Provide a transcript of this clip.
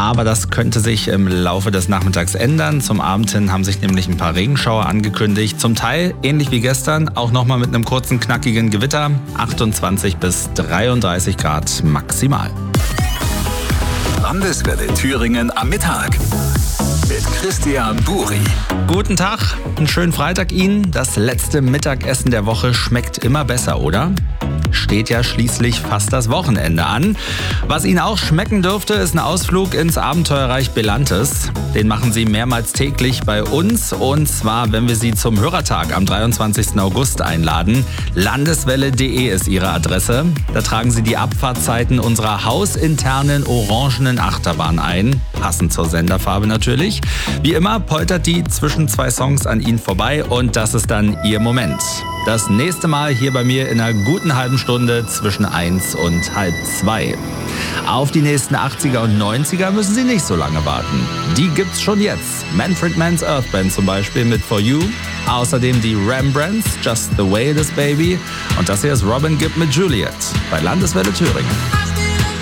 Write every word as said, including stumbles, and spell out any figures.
aber das könnte sich im Laufe des Nachmittags ändern. Zum Abend hin haben sich nämlich ein paar Regenschauer angekündigt. Zum Teil, ähnlich wie gestern, auch nochmal mit einem kurzen, knackigen Gewitter. achtundzwanzig bis dreiunddreißig Grad maximal. Landeswelle Thüringen am Mittag mit Christian Buri. Guten Tag, einen schönen Freitag Ihnen. Das letzte Mittagessen der Woche schmeckt immer besser, oder? Steht ja schließlich fast das Wochenende an. Was Ihnen auch schmecken dürfte, ist ein Ausflug ins Abenteuerreich Belantes. Den machen Sie mehrmals täglich bei uns, und zwar, wenn wir Sie zum Hörertag am dreiundzwanzigsten August einladen. Landeswelle punkt de ist Ihre Adresse. Da tragen Sie die Abfahrtzeiten unserer hausinternen orangenen Achterbahn ein. Passend zur Senderfarbe natürlich. Wie immer poltert die zwischen zwei Songs an Ihnen vorbei, und das ist dann Ihr Moment. Das nächste Mal hier bei mir in einer guten halben Stunde zwischen eins und halb zwei. Auf die nächsten achtziger und neunziger müssen Sie nicht so lange warten. Die gibt's schon jetzt. Manfred Mann's Earth Band zum Beispiel mit For You. Außerdem die Rembrandts, Just the Way It Is Baby. Und das hier ist Robin Gibb mit Juliet bei Landeswelle Thüringen.